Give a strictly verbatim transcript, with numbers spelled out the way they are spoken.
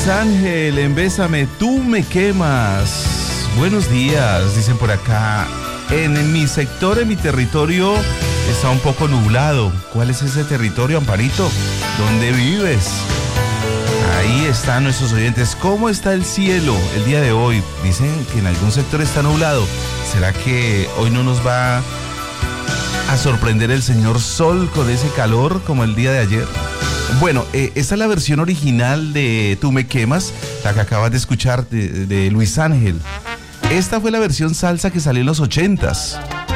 Luis Ángel, en Bésame, tú me quemas. Buenos días, dicen por acá. En mi sector, en mi territorio, está un poco nublado. ¿Cuál es ese territorio, Amparito? ¿Dónde vives? Ahí están nuestros oyentes. ¿Cómo está el cielo el día de hoy? Dicen que en algún sector está nublado. ¿Será que hoy no nos va a sorprender el señor sol con ese calor como el día de ayer? Bueno, eh, esta es la versión original de Tú me quemas, la que acabas de escuchar de, de Luis Ángel. Esta fue la versión salsa que salió en los ochentas.